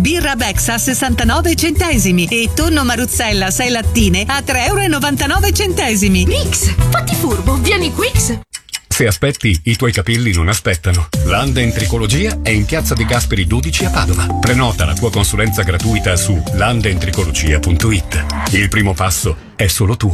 birra Bex a 69 centesimi e tonno Maruzzella 6 lattine a 3,99 €. Quix, fatti furbo, vieni Quix. Se aspetti, i tuoi capelli non aspettano. Landentricologia è in piazza De Gasperi 12 a Padova. Prenota la tua consulenza gratuita su landentricologia.it. Il primo passo è solo tuo.